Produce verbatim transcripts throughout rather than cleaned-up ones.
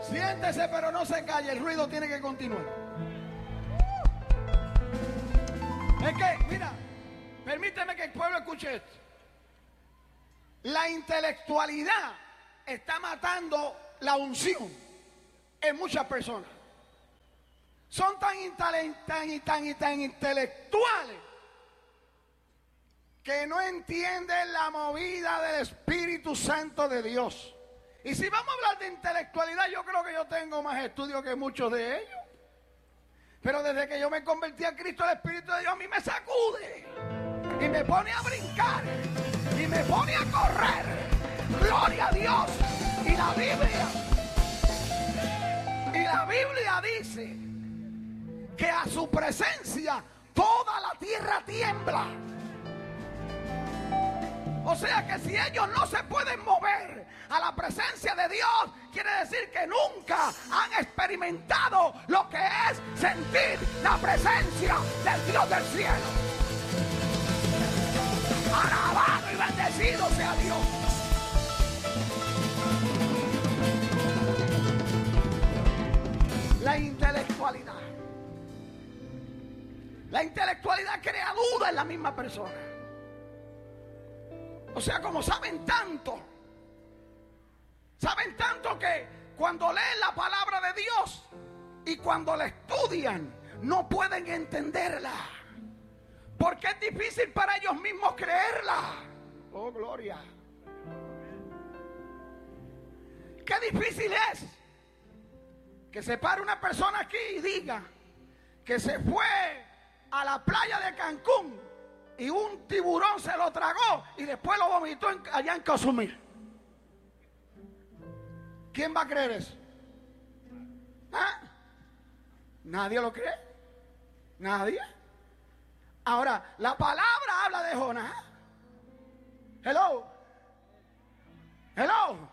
Siéntese, pero no se calle, el ruido tiene que continuar. Es que, mira, permíteme que el pueblo escuche esto. La intelectualidad está matando la unción en muchas personas. Son tan, tan, tan, tan intelectuales que no entienden la movida del Espíritu Santo de Dios. Y si vamos a hablar de intelectualidad, yo creo que yo tengo más estudios que muchos de ellos. Pero desde que yo me convertí a Cristo, el Espíritu de Dios a mí me sacude y me pone a brincar y me pone a correr. Gloria a Dios. Y la Biblia, y la Biblia dice que a su presencia toda la tierra tiembla. O sea que si ellos no se pueden mover a la presencia de Dios, quiere decir que nunca han experimentado lo que es sentir la presencia del Dios del cielo. Alabado y bendecido sea Dios. La intelectualidad. La intelectualidad crea duda en la misma persona. O sea, como saben tanto, saben tanto que cuando leen la palabra de Dios y cuando la estudian, no pueden entenderla. Porque es difícil para ellos mismos creerla. Oh, gloria. Qué difícil es que se pare una persona aquí y diga que se fue a la playa de Cancún y un tiburón se lo tragó y después lo vomitó en, allá en Cozumel. ¿Quién va a creer eso? ¿Ah? ¿Nadie lo cree? ¿Nadie? Ahora, la palabra habla de Jonás. Hello. Hello.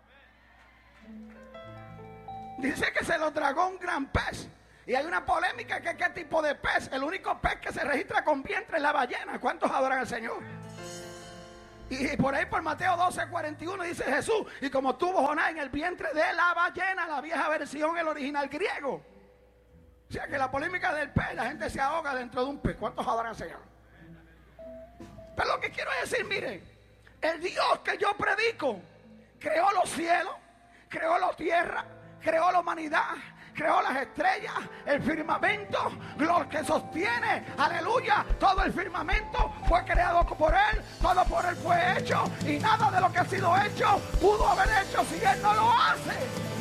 Dice que se lo tragó un gran pez. Y hay una polémica que qué tipo de pez. El único pez que se registra con vientre es la ballena. ¿Cuántos adoran al Señor? Y por ahí por Mateo doce, cuarenta y uno dice Jesús, y como tuvo Jonás en el vientre de la ballena, la vieja versión, el original griego. O sea que la polémica del pez, la gente se ahoga dentro de un pez. ¿Cuántos adoran al Señor? Pero lo que quiero decir, mire, el Dios que yo predico creó los cielos, creó la tierra, creó la humanidad, creó las estrellas, el firmamento, lo que sostiene, aleluya, todo el firmamento fue creado por Él, todo por Él fue hecho, y nada de lo que ha sido hecho pudo haber hecho si Él no lo hace.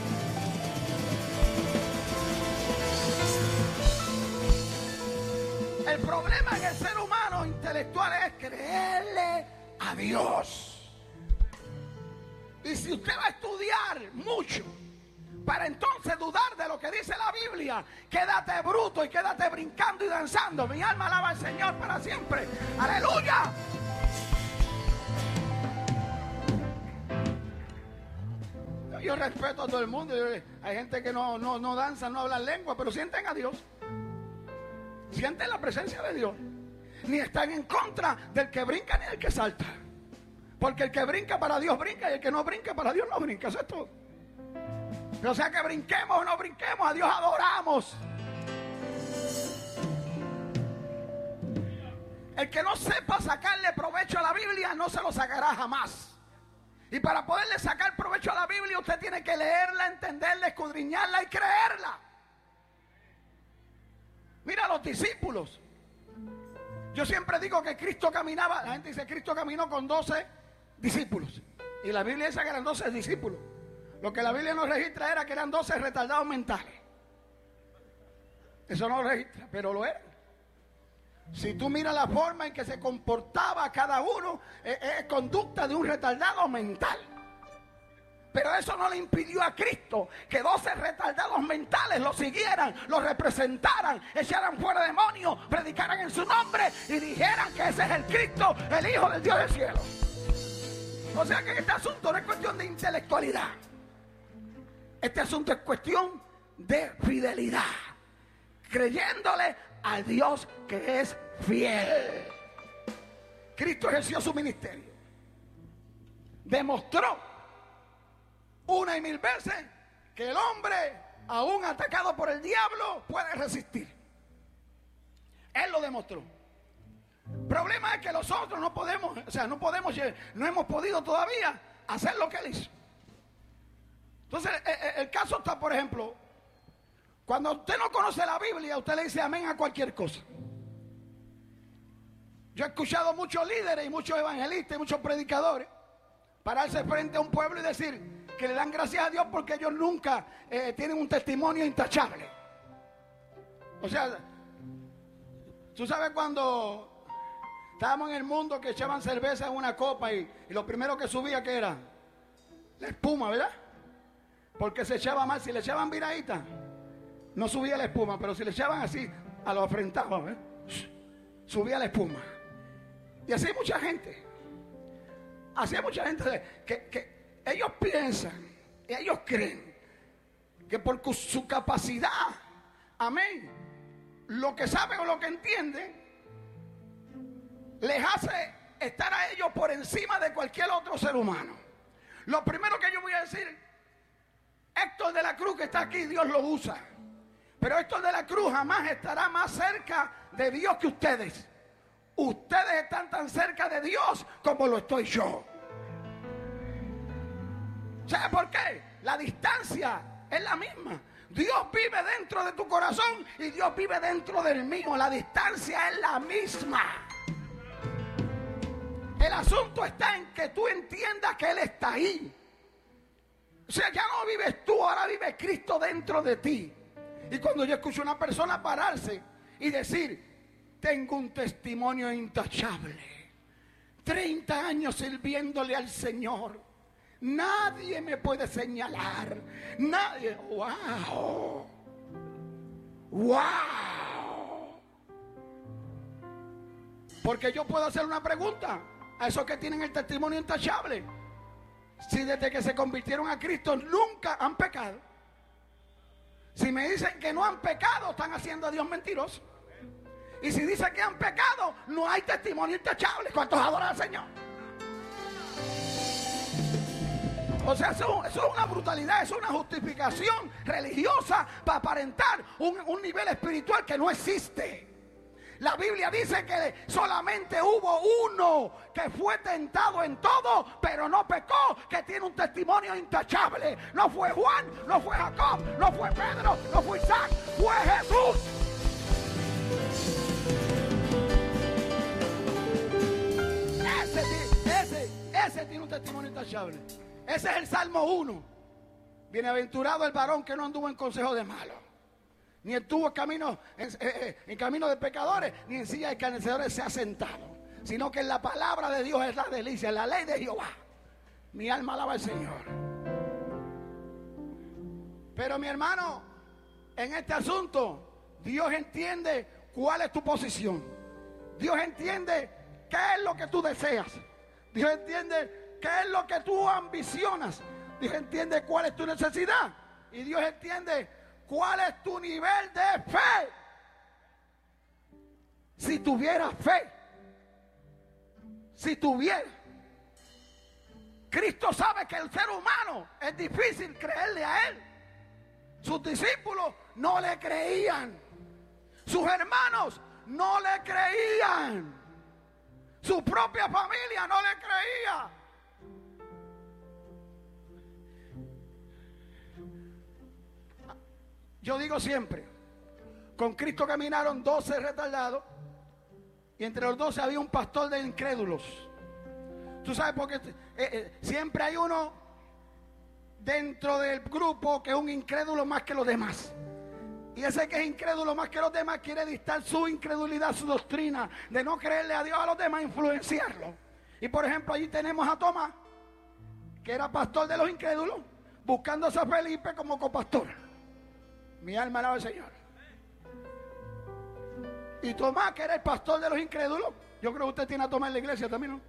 El problema en el ser humano intelectual es creerle a Dios. Y si usted va a estudiar mucho para entonces dudar de lo que dice la Biblia, quédate bruto y quédate brincando y danzando. Mi alma alaba al Señor para siempre. ¡Aleluya! Yo respeto a todo el mundo. Hay gente que no, no, no danza, no habla lengua, pero sienten a Dios. Sienten la presencia de Dios. Ni están en contra del que brinca ni del que salta. Porque el que brinca para Dios brinca y el que no brinca para Dios no brinca. Eso es todo. O sea que brinquemos o no brinquemos, a Dios adoramos. El que no sepa sacarle provecho a la Biblia no se lo sacará jamás. Y para poderle sacar provecho a la Biblia usted tiene que leerla, entenderla, escudriñarla y creerla. Mira a los discípulos. Yo siempre digo que Cristo caminaba, la gente dice Cristo caminó con doce discípulos. Y la Biblia dice que eran doce discípulos. Lo que la Biblia no registra era que eran doce retardados mentales. Eso no lo registra, pero lo eran. Si tú miras la forma en que se comportaba cada uno, es, es conducta de un retardado mental. Pero eso no le impidió a Cristo que doce retardados mentales lo siguieran, lo representaran, echaran fuera demonios, predicaran en su nombre y dijeran que ese es el Cristo, el Hijo del Dios del cielo. O sea que este asunto no es cuestión de intelectualidad. Este asunto es cuestión de fidelidad, creyéndole al Dios que es fiel. Cristo ejerció su ministerio, demostró una y mil veces que el hombre, aún atacado por el diablo, puede resistir. Él lo demostró. El problema es que nosotros no podemos, o sea, no podemos, no hemos podido todavía hacer lo que él hizo. Entonces, el, el caso está, por ejemplo, cuando usted no conoce la Biblia, usted le dice amén a cualquier cosa. Yo he escuchado muchos líderes y muchos evangelistas y muchos predicadores pararse frente a un pueblo y decir que le dan gracias a Dios porque ellos nunca eh, tienen un testimonio intachable. O sea, tú sabes cuando estábamos en el mundo que echaban cerveza en una copa y, y lo primero que subía, ¿qué era? La espuma, ¿verdad? Porque se echaba mal. Si le echaban viradita, no subía la espuma, pero si le echaban así, a lo afrentaba, ¿eh? Subía la espuma. Y así hay mucha gente. Así hay mucha gente que, que ellos piensan, ellos creen que por su capacidad, amén, lo que saben o lo que entienden, les hace estar a ellos por encima de cualquier otro ser humano. Lo primero que yo voy a decir, Héctor de la Cruz que está aquí, Dios lo usa. Pero Héctor de la Cruz jamás estará más cerca de Dios que ustedes. Ustedes están tan cerca de Dios como lo estoy yo. ¿Sabe por qué? La distancia es la misma. Dios vive dentro de tu corazón y Dios vive dentro del mío. La distancia es la misma. El asunto está en que tú entiendas que Él está ahí. O sea, ya no vives tú, ahora vive Cristo dentro de ti. Y cuando yo escucho a una persona pararse y decir, tengo un testimonio intachable, treinta años sirviéndole al Señor, nadie me puede señalar, nadie, wow, wow. Porque yo puedo hacer una pregunta a esos que tienen el testimonio intachable. Si desde que se convirtieron a Cristo nunca han pecado. Si me dicen que no han pecado, están haciendo a Dios mentiroso. Y si dicen que han pecado, no hay testimonio intachable. ¿Cuántos adoran al Señor? O sea, eso, eso es una brutalidad, eso es una justificación religiosa para aparentar un, un nivel espiritual que no existe. La Biblia dice que solamente hubo uno que fue tentado en todo, pero no pecó, que tiene un testimonio intachable. No fue Juan, no fue Jacob, no fue Pedro, no fue Isaac, fue Jesús. Ese, ese, ese tiene un testimonio intachable. Ese es el Salmo uno. Bienaventurado el varón que no anduvo en consejo de malos, ni estuvo en camino, en, en, en camino de pecadores, ni en silla de escarnecedores se ha sentado, sino que en la palabra de Dios es la delicia, en la ley de Jehová. Mi alma alaba al Señor. Pero mi hermano, en este asunto, Dios entiende cuál es tu posición. Dios entiende qué es lo que tú deseas. Dios entiende qué es lo que tú ambicionas. Dios entiende cuál es tu necesidad. Y Dios entiende cuál es tu nivel de fe. Si tuviera fe, si tuviera, Cristo sabe que el ser humano es difícil creerle a Él. Sus discípulos no le creían. Sus hermanos no le creían. Su propia familia no le creía. Yo digo siempre, con Cristo caminaron doce retardados y entre los doce había un pastor de incrédulos. Tú sabes porque eh, eh, siempre hay uno dentro del grupo que es un incrédulo más que los demás. Y ese que es incrédulo más que los demás quiere dictar su incredulidad, su doctrina, de no creerle a Dios, a los demás, influenciarlo. Y por ejemplo, allí tenemos a Tomás, que era pastor de los incrédulos, buscándose a Felipe como copastor. Mi alma alaba al Señor. Y Tomás, que era el pastor de los incrédulos, yo creo que usted tiene a Tomás en la iglesia también, ¿no?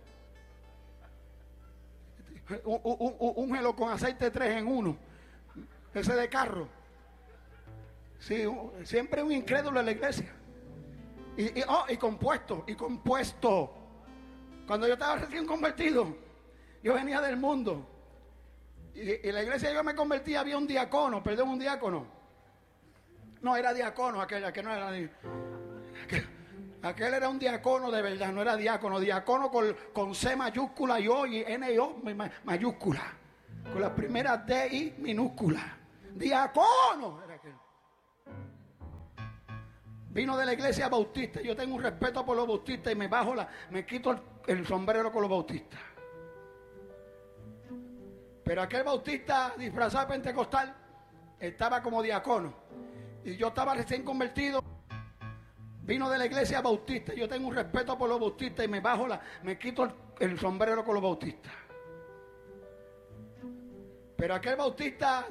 Úngelo con aceite tres en uno, ese de carro. Sí, siempre un incrédulo en la iglesia. Y, y, oh, y compuesto, y compuesto. Cuando yo estaba recién convertido, yo venía del mundo. Y, y la iglesia yo me convertí, había un diácono, perdón, un diácono. No, era diácono aquel, aquel no era ni... Aquel, aquel era un diácono de verdad, no era diácono. Diácono con, con C mayúscula y O y N y O mayúscula. Con las primeras D y minúscula. Diácono era aquel. Vino de la iglesia bautista. Yo tengo un respeto por los bautistas y me bajo la, me quito el, el sombrero con los bautistas. Pero aquel bautista disfrazado de pentecostal estaba como diácono. Y yo estaba recién convertido. Vino de la iglesia bautista. Yo tengo un respeto por los bautistas y me bajo la, me quito el, el sombrero con los bautistas. Pero aquel bautista